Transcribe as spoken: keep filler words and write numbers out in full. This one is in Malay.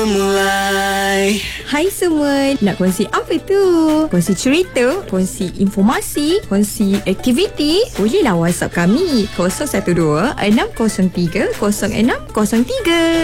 Mulai. Hai semua, nak kongsi apa tu? Kongsi cerita, kongsi informasi, kongsi aktiviti? Bolehlah WhatsApp kami kosong satu dua enam kosong tiga kosong enam kosong tiga.